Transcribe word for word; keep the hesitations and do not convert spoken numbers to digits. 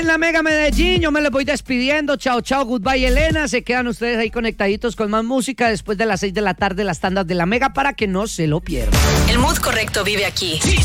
En la Mega Medellín, yo me les voy despidiendo. Chao, chao, goodbye, Elena. Se quedan ustedes ahí conectaditos con más música después de las seis de la tarde, las tandas de la Mega, para que no se lo pierdan. El mood correcto vive aquí.